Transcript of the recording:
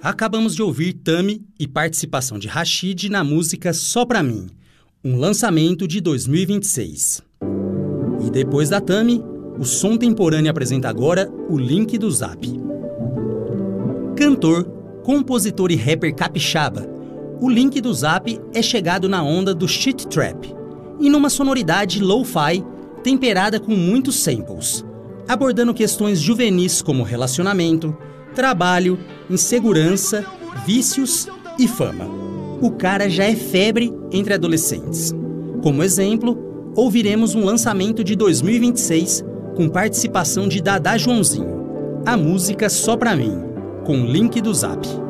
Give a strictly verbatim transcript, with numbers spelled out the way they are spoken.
Acabamos de ouvir Tami e participação de Rashid na música Só Pra Mim, um lançamento de dois mil e vinte e seis. E depois da Tami, o Som Temporâneo apresenta agora o Link do Zap. Cantor, compositor e rapper capixaba, o Link do Zap é chegado na onda do shit trap e numa sonoridade lo-fi temperada com muitos samples, abordando questões juvenis como relacionamento, trabalho, insegurança, vícios e fama. O cara já é febre entre adolescentes. Como exemplo, ouviremos um lançamento de dois mil e vinte e seis com participação de Dadá Joãozinho, a música Só Pra Mim, com Link do Zap.